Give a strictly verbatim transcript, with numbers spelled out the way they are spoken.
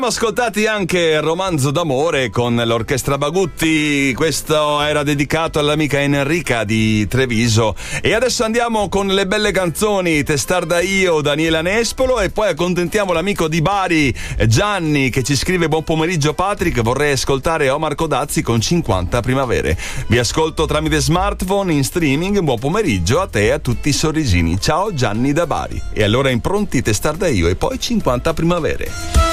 Siamo ascoltati anche Romanzo d'amore con l'orchestra Bagutti. Questo era dedicato all'amica Enrica di Treviso. E adesso andiamo con le belle canzoni. Testarda io, Daniela Nespolo, e poi accontentiamo l'amico di Bari, Gianni, che ci scrive: buon pomeriggio Patrick, vorrei ascoltare Omar Codazzi con cinquanta primavere. Vi ascolto tramite smartphone in streaming. Buon pomeriggio a te e a tutti i sorrisini. Ciao Gianni da Bari. E allora impronti Testarda io e poi cinquanta primavere.